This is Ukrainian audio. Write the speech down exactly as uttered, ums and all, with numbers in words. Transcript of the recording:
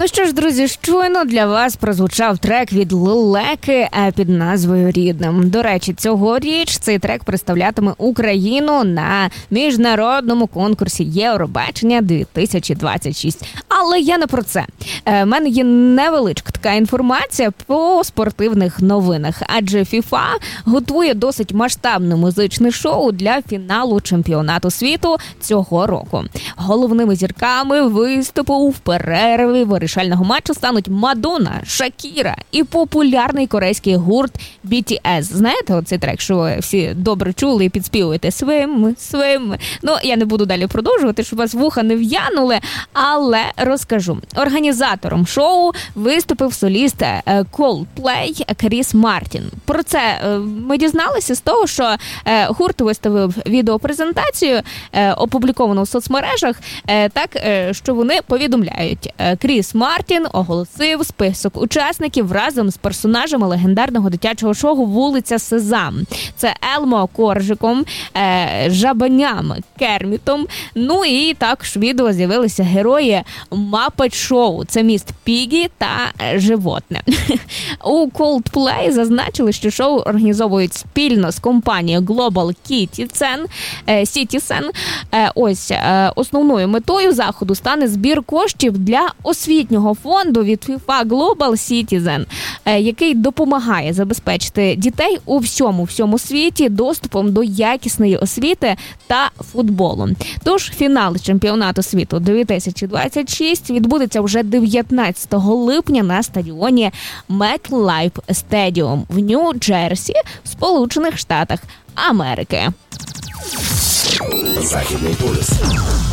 Ну що ж, друзі, щойно для вас прозвучав трек від Лелеки під назвою «Рідним». До речі, цьогоріч цей трек представлятиме Україну на міжнародному конкурсі Євробачення дві тисячі двадцять шість. Але я не про це. У мене є невеличка така інформація по спортивних новинах, адже FIFA готує досить масштабне музичне шоу для фіналу чемпіонату світу цього року. Головними зірками виступу в перерві вирішального матчу стануть Мадонна, Шакіра і популярний корейський гурт бі ті ес. Знаєте, оцей трек, що ви всі добре чули і підспівуєте «Свим, свим». Ну, я не буду далі продовжувати, щоб вас вуха не в'янули, але розкажу. Організатором шоу виступив соліст Coldplay Кріс Мартін. Про це ми дізналися з того, що гурт виставив відеопрезентацію, опубліковану в соцмережах, так, що вони повідомляють. Кріс Мартін оголосив список учасників разом з персонажами легендарного дитячого шоу «Вулиця Сезам». Це Елмо Коржиком, Жабаням Кермітом, ну і також в відео з'явилися герої Muppet Show. Це міст Пігі та Животне. У Coldplay зазначили, що шоу організовують спільно з компанією Global Citizen. Citizen. Ось, основною метою заходу стане збір коштів для освітнього фонду від FIFA Global Citizen, який допомагає забезпечити дітей у всьому всьому світі доступом до якісної освіти та футболу. Тож фінал чемпіонату світу дві тисячі двадцять шість відбудеться вже дев'ятнадцятого липня на стадіоні MetLife Stadium в Нью-Джерсі, в Сполучених Штатах Америки. Західний полюс.